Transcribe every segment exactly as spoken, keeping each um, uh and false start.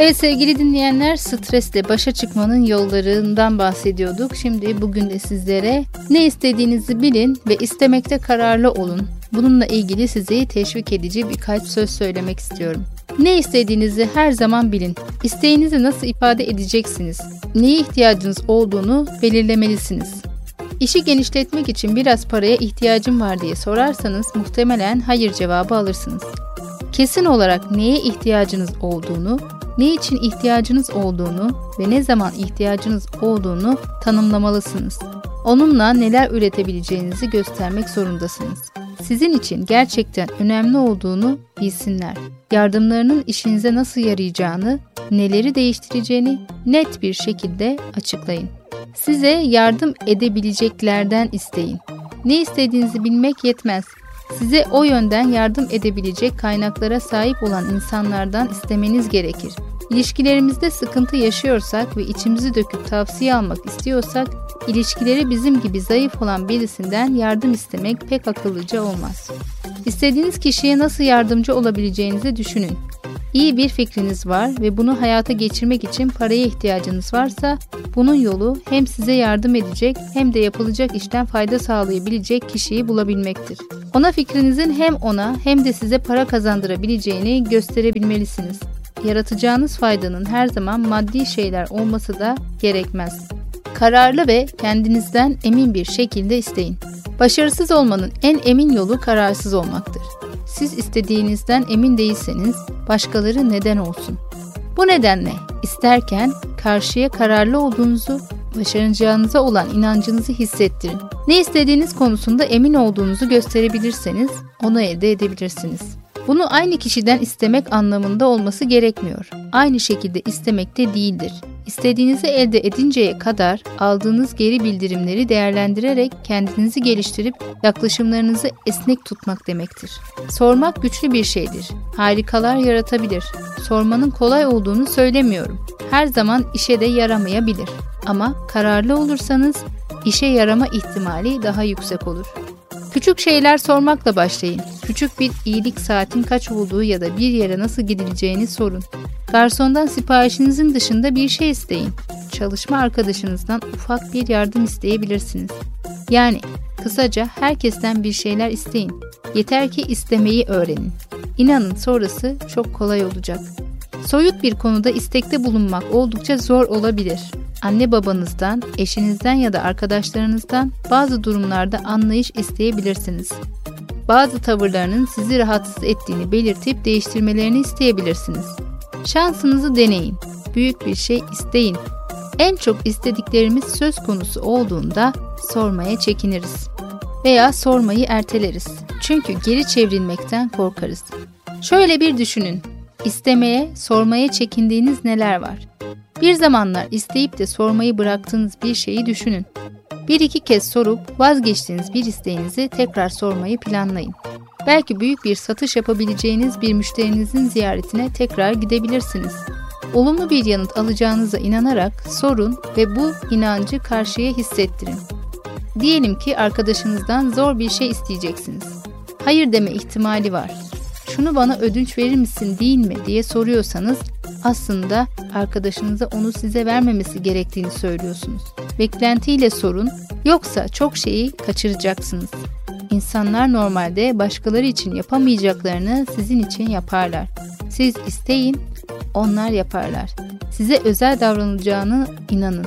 Evet sevgili dinleyenler, stresle başa çıkmanın yollarından bahsediyorduk. Şimdi bugün de sizlere ne istediğinizi bilin ve istemekte kararlı olun. Bununla ilgili sizi teşvik edici birkaç söz söylemek istiyorum. Ne istediğinizi her zaman bilin. İsteğinizi nasıl ifade edeceksiniz? Neye ihtiyacınız olduğunu belirlemelisiniz. İşi genişletmek için biraz paraya ihtiyacım var diye sorarsanız muhtemelen hayır cevabı alırsınız. Kesin olarak neye ihtiyacınız olduğunu, ne için ihtiyacınız olduğunu ve ne zaman ihtiyacınız olduğunu tanımlamalısınız. Onunla neler üretebileceğinizi göstermek zorundasınız. Sizin için gerçekten önemli olduğunu bilsinler. Yardımlarının işinize nasıl yarayacağını, neleri değiştireceğini net bir şekilde açıklayın. Size yardım edebileceklerden isteyin. Ne istediğinizi bilmek yetmez. Size o yönden yardım edebilecek kaynaklara sahip olan insanlardan istemeniz gerekir. İlişkilerimizde sıkıntı yaşıyorsak ve içimizi döküp tavsiye almak istiyorsak, ilişkileri bizim gibi zayıf olan birisinden yardım istemek pek akıllıca olmaz. İstediğiniz kişiye nasıl yardımcı olabileceğinizi düşünün. İyi bir fikriniz var ve bunu hayata geçirmek için paraya ihtiyacınız varsa, bunun yolu hem size yardım edecek hem de yapılacak işten fayda sağlayabilecek kişiyi bulabilmektir. Ona fikrinizin hem ona hem de size para kazandırabileceğini gösterebilmelisiniz. Yaratacağınız faydanın her zaman maddi şeyler olması da gerekmez. Kararlı ve kendinizden emin bir şekilde isteyin. Başarısız olmanın en emin yolu kararsız olmaktır. Siz istediğinizden emin değilseniz başkaları neden olsun? Bu nedenle isterken karşıya kararlı olduğunuzu, başaracağınıza olan inancınızı hissettirin. Ne istediğiniz konusunda emin olduğunuzu gösterebilirseniz onu elde edebilirsiniz. Bunu aynı kişiden istemek anlamında olması gerekmiyor. Aynı şekilde istemek de değildir. İstediğinizi elde edinceye kadar aldığınız geri bildirimleri değerlendirerek kendinizi geliştirip yaklaşımlarınızı esnek tutmak demektir. Sormak güçlü bir şeydir. Harikalar yaratabilir. Sormanın kolay olduğunu söylemiyorum. Her zaman işe de yaramayabilir. Ama kararlı olursanız işe yarama ihtimali daha yüksek olur. Küçük şeyler sormakla başlayın. Küçük bir iyilik saatin kaç olduğu ya da bir yere nasıl gidileceğini sorun. Garsondan siparişinizin dışında bir şey isteyin. Çalışma arkadaşınızdan ufak bir yardım isteyebilirsiniz. Yani kısaca herkesten bir şeyler isteyin. Yeter ki istemeyi öğrenin. İnanın sonrası çok kolay olacak. Soyut bir konuda istekte bulunmak oldukça zor olabilir. Anne babanızdan, eşinizden ya da arkadaşlarınızdan bazı durumlarda anlayış isteyebilirsiniz. Bazı tavırlarının sizi rahatsız ettiğini belirtip değiştirmelerini isteyebilirsiniz. Şansınızı deneyin. Büyük bir şey isteyin. En çok istediklerimiz söz konusu olduğunda sormaya çekiniriz. Veya sormayı erteleriz. Çünkü geri çevrilmekten korkarız. Şöyle bir düşünün. İstemeye, sormaya çekindiğiniz neler var? Bir zamanlar isteyip de sormayı bıraktığınız bir şeyi düşünün. Bir iki kez sorup vazgeçtiğiniz bir isteğinizi tekrar sormayı planlayın. Belki büyük bir satış yapabileceğiniz bir müşterinizin ziyaretine tekrar gidebilirsiniz. Olumlu bir yanıt alacağınıza inanarak sorun ve bu inancı karşıya hissettirin. Diyelim ki arkadaşınızdan zor bir şey isteyeceksiniz. Hayır deme ihtimali var. Şunu bana ödünç verir misin değil mi diye soruyorsanız aslında arkadaşınıza onu size vermemesi gerektiğini söylüyorsunuz. Beklentiyle sorun, yoksa çok şeyi kaçıracaksınız. İnsanlar normalde başkaları için yapamayacaklarını sizin için yaparlar. Siz isteyin, onlar yaparlar. Size özel davranılacağına inanın.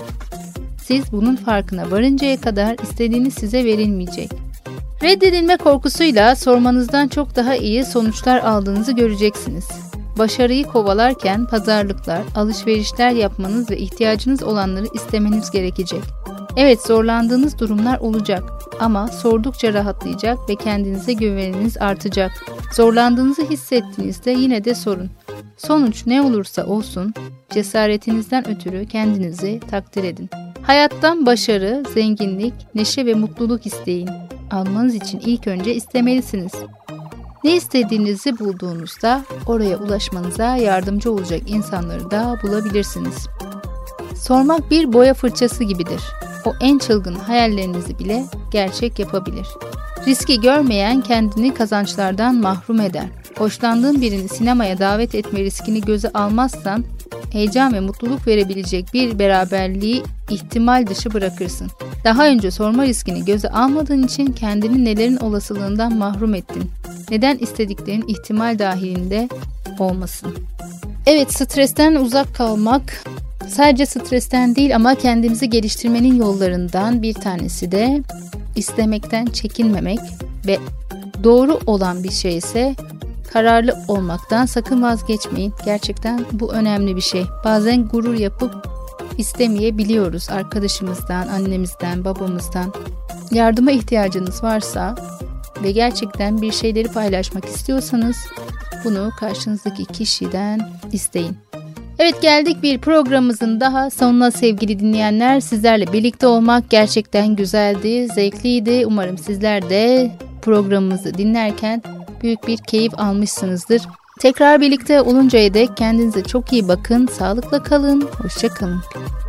Siz bunun farkına varıncaya kadar istediğiniz size verilmeyecek. Reddedilme korkusuyla sormanızdan çok daha iyi sonuçlar aldığınızı göreceksiniz. Başarıyı kovalarken pazarlıklar, alışverişler yapmanız ve ihtiyacınız olanları istemeniz gerekecek. Evet, zorlandığınız durumlar olacak ama sordukça rahatlayacak ve kendinize güveniniz artacak. Zorlandığınızı hissettiğinizde yine de sorun. Sonuç ne olursa olsun cesaretinizden ötürü kendinizi takdir edin. Hayattan başarı, zenginlik, neşe ve mutluluk isteyin. Almanız için ilk önce istemelisiniz. Ne istediğinizi bulduğunuzda oraya ulaşmanıza yardımcı olacak insanları da bulabilirsiniz. Sormak bir boya fırçası gibidir. O en çılgın hayallerinizi bile gerçek yapabilir. Riski görmeyen kendini kazançlardan mahrum eder. Hoşlandığın birini sinemaya davet etme riskini göze almazsan, heyecan ve mutluluk verebilecek bir beraberliği ihtimal dışı bırakırsın. Daha önce sorma riskini göze almadığın için kendini nelerin olasılığından mahrum ettin. Neden istediklerin ihtimal dahilinde olmasın? Evet, stresten uzak kalmak sadece stresten değil ama kendimizi geliştirmenin yollarından bir tanesi de istemekten çekinmemek ve doğru olan bir şey ise kararlı olmaktan sakın vazgeçmeyin. Gerçekten bu önemli bir şey. Bazen gurur yapıp istemeyebiliyoruz arkadaşımızdan, annemizden, babamızdan. Yardıma ihtiyacınız varsa ve gerçekten bir şeyleri paylaşmak istiyorsanız bunu karşınızdaki kişiden isteyin. Evet, geldik bir programımızın daha sonuna sevgili dinleyenler. Sizlerle birlikte olmak gerçekten güzeldi, zevkliydi. Umarım sizler de programımızı dinlerken büyük bir keyif almışsınızdır. Tekrar birlikte oluncaya dek kendinize çok iyi bakın, sağlıkla kalın, hoşça kalın.